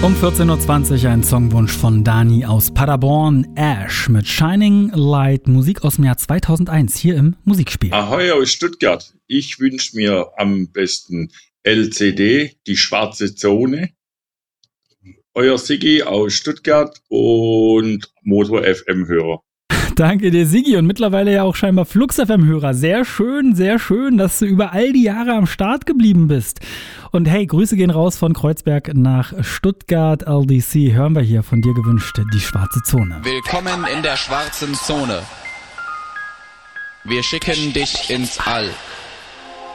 Um 14.20 Uhr ein Songwunsch von Dani aus Paderborn, Ash mit Shining Light, Musik aus dem Jahr 2001 hier im Musikspiel. Ahoi aus Stuttgart. Ich wünsche mir am besten LCD, die schwarze Zone. Euer Siggi aus Stuttgart und Motor FM-Hörer. Danke dir, Siggi, und mittlerweile ja auch scheinbar Flux FM-Hörer. Sehr schön, dass du über all die Jahre am Start geblieben bist. Und hey, Grüße gehen raus von Kreuzberg nach Stuttgart. LDC hören wir hier von dir gewünscht, die schwarze Zone. Willkommen in der schwarzen Zone. Wir schicken dich ins All.